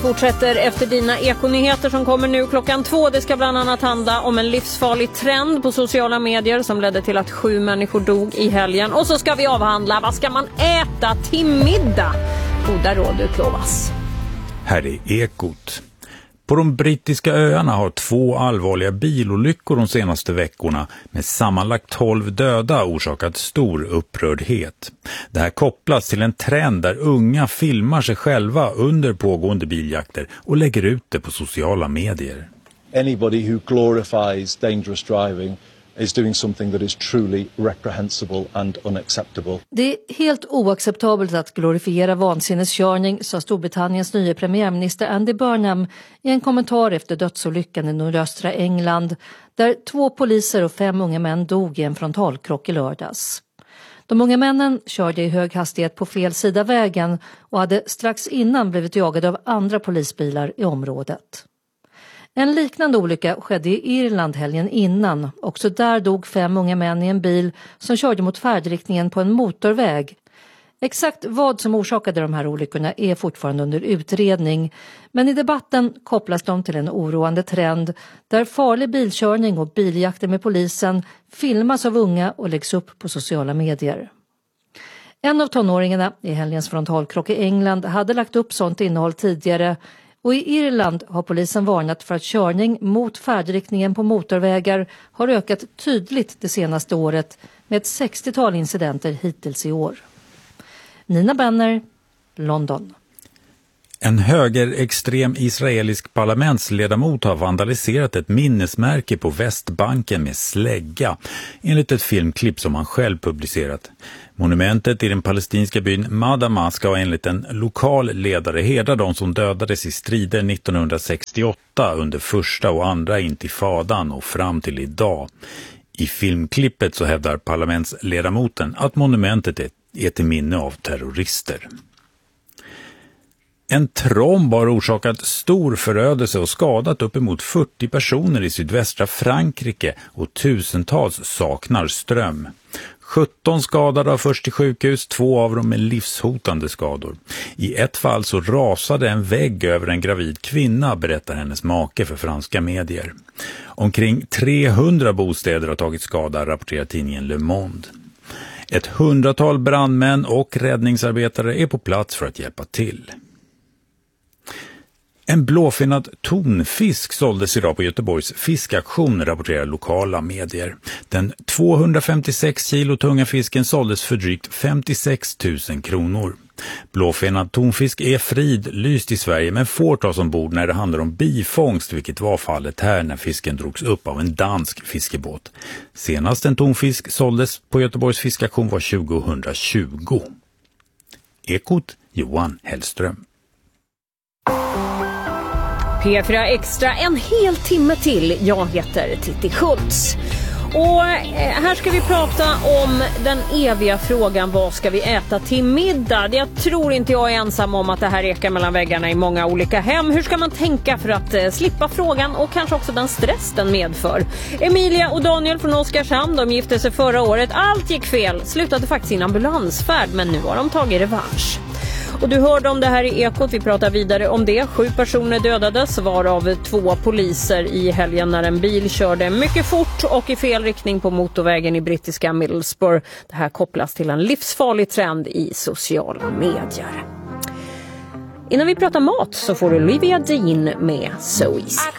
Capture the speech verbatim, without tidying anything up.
Fortsätter efter dina ekonyheter som kommer nu klockan två. Det ska bland annat handla om en livsfarlig trend på sociala medier som ledde till att sju människor dog i helgen. Och så ska vi avhandla, vad ska man äta till middag? Goda råd utlovas. Här är Ekot. På de brittiska öarna har två allvarliga bilolyckor de senaste veckorna med sammanlagt tolv döda orsakat stor upprördhet. Det här kopplas till en trend där unga filmar sig själva under pågående biljakter och lägger ut det på sociala medier. Anybody who glorifies dangerous driving is doing something that is truly reprehensible and unacceptable. Det är helt oacceptabelt att glorifiera vansinneskörning, sa Storbritanniens nya premiärminister Andy Burnham i en kommentar efter dödsolyckan i nordöstra England, där två poliser och fem unga män dog i en frontalkrock i lördags. De unga männen körde i hög hastighet på fel sida vägen och hade strax innan blivit jagade av andra polisbilar i området. En liknande olycka skedde i Irland helgen innan. Också där dog fem unga män i en bil som körde mot färdriktningen på en motorväg. Exakt vad som orsakade de här olyckorna är fortfarande under utredning. Men i debatten kopplas de till en oroande trend där farlig bilkörning och biljakter med polisen filmas av unga och läggs upp på sociala medier. En av tonåringarna i helgens frontalkrock i England hade lagt upp sånt innehåll tidigare. Och i Irland har polisen varnat för att körning mot färdriktningen på motorvägar har ökat tydligt det senaste året med ett sextiotal incidenter hittills i år. Nina Benner, London. En högerextrem israelisk parlamentsledamot har vandaliserat ett minnesmärke på Västbanken med slägga, enligt ett filmklipp som han själv publicerat. Monumentet i den palestinska byn Madama ska enligt en lokal ledare hedra de som dödades i strider nittonhundrasextioåtta under första och andra intifadan och fram till idag. I filmklippet så hävdar parlamentsledamoten att monumentet är till minne av terrorister. En tromb har orsakat stor förödelse och skadat uppemot fyrtio personer i sydvästra Frankrike och tusentals saknar ström. sjutton skadade har först till sjukhus, två av dem med livshotande skador. I ett fall så rasade en vägg över en gravid kvinna, berättar hennes make för franska medier. Omkring trehundra bostäder har tagit skada, rapporterar tidningen Le Monde. Ett hundratal brandmän och räddningsarbetare är på plats för att hjälpa till. En blåfinnad tonfisk såldes idag på Göteborgs fiskaktion, rapporterar lokala medier. Den tvåhundrafemtiosex kilo tunga fisken såldes för drygt femtiosex tusen kronor. Blåfinnad tonfisk är fridlyst i Sverige men får tas ombord när det handlar om bifångst, vilket var fallet här när fisken drogs upp av en dansk fiskebåt. Senast en tonfisk såldes på Göteborgs fiskaktion var tjugohundratjugo. Ekot, Johan Hellström. P fyra Extra, en hel timme till. Jag heter Titti Schultz. Och här ska vi prata om den eviga frågan, vad ska vi äta till middag? Jag tror inte jag är ensam om att det här ekar mellan väggarna i många olika hem. Hur ska man tänka för att eh, slippa frågan och kanske också den stress den medför? Emilia och Daniel från Oskarshamn, de gifte sig förra året. Allt gick fel, slutade faktiskt in ambulansfärd, men nu har de tagit revansch. Och du hörde om det här i Ekot, vi pratar vidare om det. Sju personer dödades, varav två poliser i helgen när en bil körde mycket fort och i fel riktning på motorvägen i brittiska Middlesbrough. Det här kopplas till en livsfarlig trend i sociala medier. Innan vi pratar mat så får Olivia Dean med So Easy.